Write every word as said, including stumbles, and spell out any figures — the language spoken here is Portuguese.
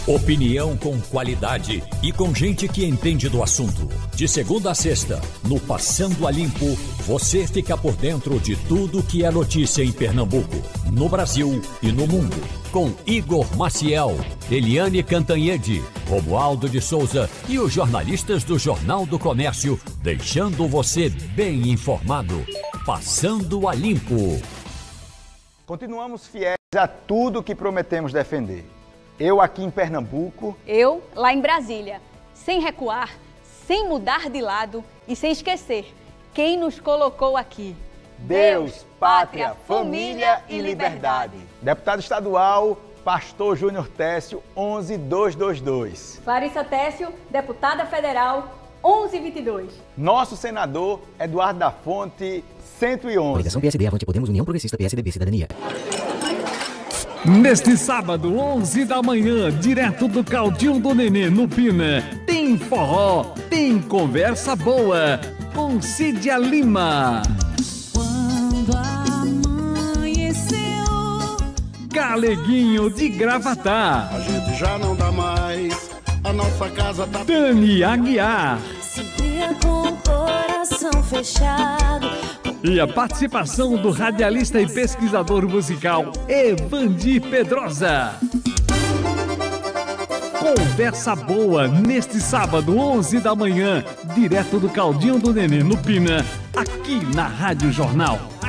Opinião com qualidade e com gente que entende do assunto. De segunda a sexta, no Passando a Limpo, você fica por dentro de tudo que é notícia em Pernambuco, no Brasil e no mundo. Com Igor Maciel, Eliane Cantanhede, Romualdo de Souza e os jornalistas do Jornal do Comércio, deixando você bem informado. Passando a Limpo. Continuamos fiéis a tudo que prometemos defender. Eu aqui em Pernambuco. Eu lá em Brasília. Sem recuar, sem mudar de lado e sem esquecer quem nos colocou aqui. Deus, pátria, família e liberdade. Deputado estadual, Pastor Júnior Técio, onze mil duzentos e vinte e dois. Clarissa Técio, deputada federal, onze mil e vinte e dois. Nosso senador, Eduardo da Fonte, cento e onze. Coligação P S D, Avante Podemos, União Progressista, P S D B, Cidadania. Neste sábado, onze da manhã, direto do Caldinho do Nenê, no Pina, tem forró, tem conversa boa, com Cídia Lima. Quando amanheceu, Galeguinho de Gravatá. A gente já não dá mais, a nossa casa tá... Dani Aguiar. se via com o coração fechado. E a participação do radialista e pesquisador musical Evandir Pedrosa. Conversa boa neste sábado, onze da manhã, direto do Caldinho do Nenê, no Pina, aqui na Rádio Jornal.